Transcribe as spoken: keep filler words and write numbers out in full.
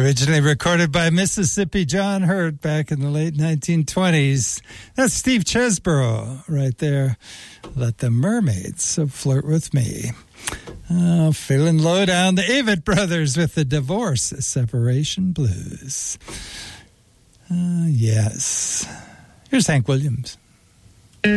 Originally recorded by Mississippi John Hurt back in the late nineteen twenties. That's Steve Chesborough right there. Let the Mermaids Flirt With Me. Oh, feeling low down, the Avett Brothers with the Divorce Separation Blues. Uh, yes. Here's Hank Williams.